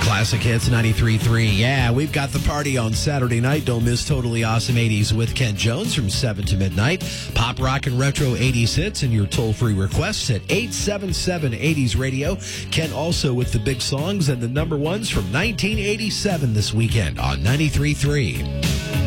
Classic Hits 93.3. Yeah, we've got the party on Saturday night. Don't miss Totally Awesome 80s with Ken Jones from 7 to midnight. Pop, rock, and retro 80s hits and your toll-free requests at 877-80s Radio. Ken also with the big songs and the number ones from 1987 this weekend on 93.3.